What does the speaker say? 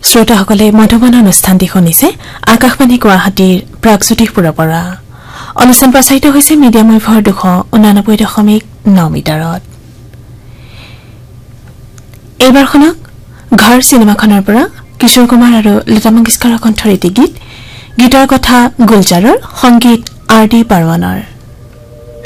শ্ৰোতাসকলে মধুবন অনুষ্ঠানটি শুনিছে আকাশবাণী গুৱাহাটীৰ প্ৰাগজ্যোতিষপুৰৰ পৰা। অনুষ্ঠান প্ৰচাৰিত হৈছে মিডিয়াম ৱেভৰ 289.9 মিটাৰত। এইবাৰ শুনক ঘৰ চিনেমাখনৰ পৰা কিশোৰ কুমাৰ আৰু লতা মংগেশকাৰৰ কণ্ঠৰ এটি গীত। গীতৰ কথা গুলজাৰৰ, সংগীত আৰ ডি বৰ্মনৰ।